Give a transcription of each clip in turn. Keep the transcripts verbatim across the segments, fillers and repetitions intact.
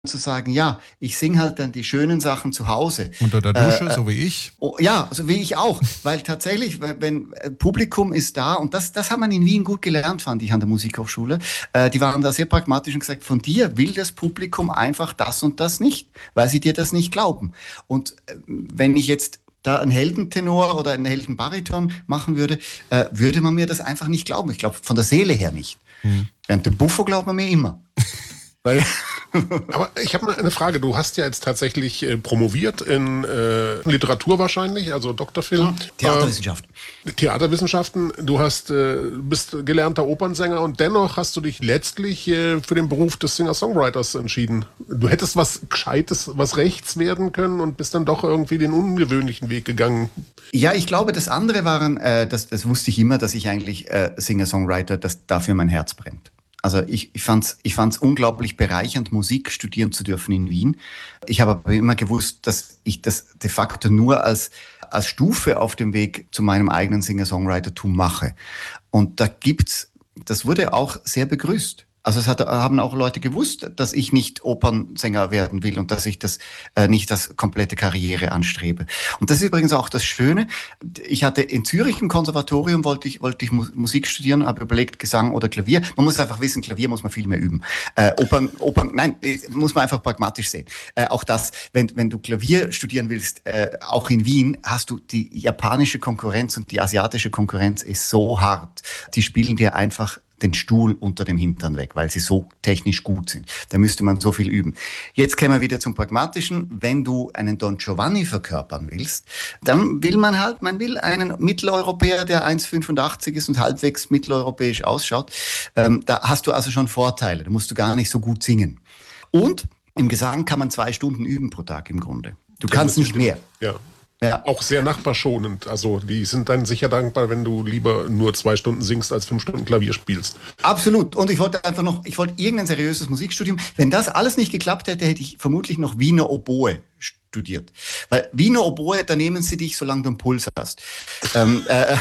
zu sagen, ja, ich singe halt dann die schönen Sachen zu Hause. Unter der Dusche, äh, so wie ich? Oh, ja, so wie ich auch, weil tatsächlich, wenn, wenn äh, Publikum ist da, und das, das hat man in Wien gut gelernt, fand ich an der Musikhochschule, äh, die waren da sehr pragmatisch und gesagt, von dir will das Publikum einfach das und das nicht, weil sie dir das nicht glauben. Und äh, wenn ich jetzt da einen Heldentenor oder einen Heldenbariton machen würde, äh, würde man mir das einfach nicht glauben. Ich glaube, von der Seele her nicht. Hm. Während dem Buffo glaubt man mir immer. Weil Aber ich habe mal eine Frage. Du hast ja jetzt tatsächlich äh, promoviert in äh, Literatur wahrscheinlich, also Doktorfilm. Ja, Theaterwissenschaften. Äh, Theaterwissenschaften. Du hast, äh, bist gelernter Opernsänger und dennoch hast du dich letztlich äh, für den Beruf des Singer-Songwriters entschieden. Du hättest was Gescheites, was Rechts werden können und bist dann doch irgendwie den ungewöhnlichen Weg gegangen. Ja, ich glaube, das andere waren, äh, das, das wusste ich immer, dass ich eigentlich äh, Singer-Songwriter, dass dafür mein Herz brennt. Also ich, ich fand es ich fand's unglaublich bereichernd, Musik studieren zu dürfen in Wien. Ich habe aber immer gewusst, dass ich das de facto nur als, als Stufe auf dem Weg zu meinem eigenen Singer-Songwritertum mache. Und da gibt's, das wurde auch sehr begrüßt. Also es hat, haben auch Leute gewusst, dass ich nicht Opernsänger werden will und dass ich das äh, nicht als komplette Karriere anstrebe. Und das ist übrigens auch das Schöne. Ich hatte in Zürich im Konservatorium, wollte ich, wollte ich Musik studieren, habe überlegt, Gesang oder Klavier. Man muss einfach wissen, Klavier muss man viel mehr üben. Äh, Opern, Opern, nein, muss man einfach pragmatisch sehen. Äh, auch das, wenn, wenn du Klavier studieren willst, äh, auch in Wien, hast du die japanische Konkurrenz und die asiatische Konkurrenz ist so hart. Die spielen dir einfach den Stuhl unter dem Hintern weg, weil sie so technisch gut sind. Da müsste man so viel üben. Jetzt kämen wir wieder zum Pragmatischen. Wenn du einen Don Giovanni verkörpern willst, dann will man halt, man will einen Mitteleuropäer, der eins Komma fünfundachtzig ist und halbwegs mitteleuropäisch ausschaut. Ähm, da hast du also schon Vorteile. Da musst du gar nicht so gut singen. Und im Gesang kann man zwei Stunden üben pro Tag im Grunde. Du Ja, kannst nicht mehr. Ja. Ja. Auch sehr nachbarschonend. Also die sind dann sicher dankbar, wenn du lieber nur zwei Stunden singst, als fünf Stunden Klavier spielst. Absolut. Und ich wollte einfach noch, ich wollte irgendein seriöses Musikstudium. Wenn das alles nicht geklappt hätte, hätte ich vermutlich noch Wiener Oboe studiert. Weil Wiener Oboe, da nehmen sie dich, solange du einen Puls hast. ähm, äh,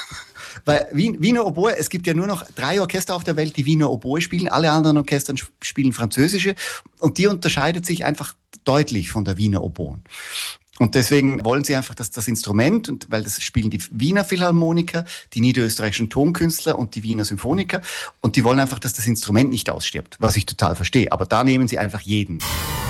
Weil Wiener Oboe, es gibt ja nur noch drei Orchester auf der Welt, die Wiener Oboe spielen. Alle anderen Orchester spielen französische. Und die unterscheidet sich einfach deutlich von der Wiener Oboe. Und deswegen wollen sie einfach, dass das Instrument, und weil das spielen die Wiener Philharmoniker, die niederösterreichischen Tonkünstler und die Wiener Symphoniker, und die wollen einfach, dass das Instrument nicht ausstirbt, was ich total verstehe. Aber da nehmen sie einfach jeden.